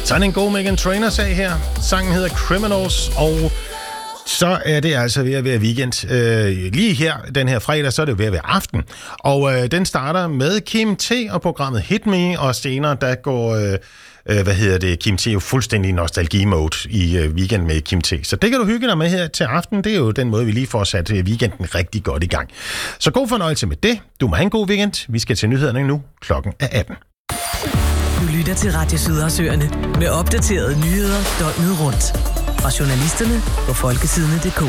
Sådan en god Meghan Trainor-sag her. Sangen hedder Criminals, og så er det altså ved at være weekend. Lige her, den her fredag, så er det ved at være aften. Og den starter med Kim T og programmet Hit Me, og senere der går Kim T jo fuldstændig nostalgi-mode i weekend med Kim T. Så det kan du hygge dig med her til aften. Det er jo den måde, vi lige får sat weekenden rigtig godt i gang. Så god fornøjelse med det. Du må have en god weekend. Vi skal til nyhederne nu. Klokken er 18. Du lytter til Radio Sydersøerne med opdaterede nyheder døgnet rundt. Fra journalisterne på folketidene.dk.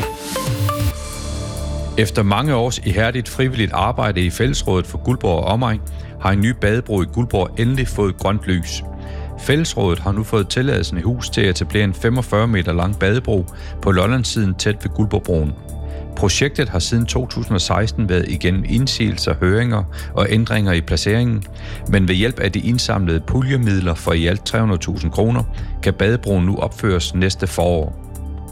Efter mange års ihærdigt frivilligt arbejde i Fællesrådet for Guldborg og omegn, har en ny badebro i Guldborg endelig fået grønt lys. Fællesrådet har nu fået tilladelsen i hus til at etablere en 45 meter lang badebro på Lollandssiden tæt ved Guldborgbroen. Projektet har siden 2016 været igennem indsigelser, høringer og ændringer i placeringen, men ved hjælp af de indsamlede puljemidler for i alt 300.000 kroner, kan badebroen nu opføres næste forår.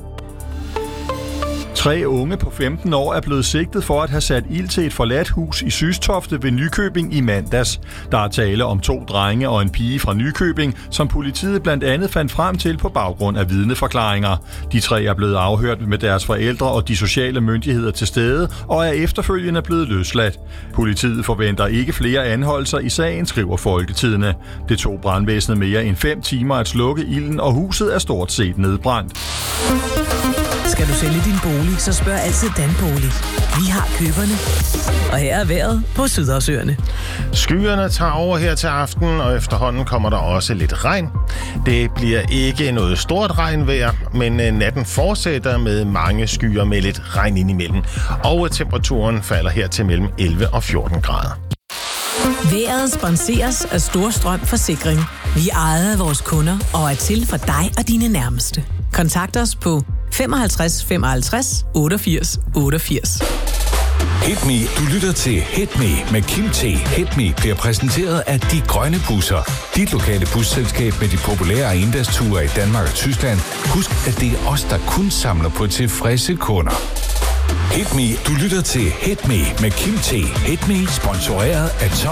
3 unge på 15 år er blevet sigtet for at have sat ild til et forladt hus i Systofte ved Nykøbing i mandags. Der er tale om 2 drenge og en pige fra Nykøbing, som politiet blandt andet fandt frem til på baggrund af vidneforklaringer. De 3 er blevet afhørt med deres forældre og de sociale myndigheder til stede, og er efterfølgende blevet løsladt. Politiet forventer ikke flere anholdelser i sagen, skriver Folketidene. Det tog brandvæsenet mere end 5 timer at slukke ilden, og huset er stort set nedbrændt. Skal du sælge din bolig, så spørg altid Danbolig. Vi har køberne. Og her er vejret på Sydersøerne. Skyerne tager over her til aften, og efterhånden kommer der også lidt regn. Det bliver ikke noget stort regnvejr, men natten fortsætter med mange skyer med lidt regn indimellem. Og temperaturen falder her til mellem 11 og 14 grader. Vejret sponseres af Storstrøm Forsikring. Vi er ejet af vores kunder og er til for dig og dine nærmeste. Kontakt os på 55 55 88 88. Hit Me. Du lytter til Hit Me med Kim T. Hit Me bliver præsenteret af De Grønne Busser. Dit lokale busselskab med de populære endagsture i Danmark og Tyskland. Husk, at det er os, der kun samler på tilfredse kunder. Hit Me. Du lytter til Hit Me med Kim T. Hit Me sponsoreret af